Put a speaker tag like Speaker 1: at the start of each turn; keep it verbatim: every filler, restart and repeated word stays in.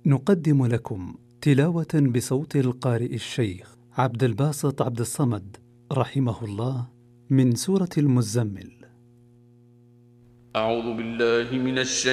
Speaker 1: نقدم لكم تلاوة بصوت القارئ الشيخ عبد الباسط عبد الصمد رحمه الله من سورة المزمل.
Speaker 2: أعوذ بالله من الشيطان